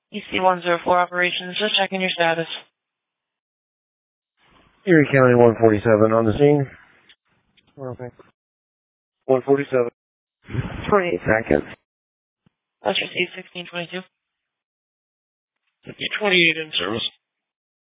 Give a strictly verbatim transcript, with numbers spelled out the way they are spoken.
E C one zero four operations, just checking your status. Erie County one forty-seven on the scene. Okay. one forty-seven. twenty-eight seconds. Let's receive sixteen twenty-two. twenty-eight in service.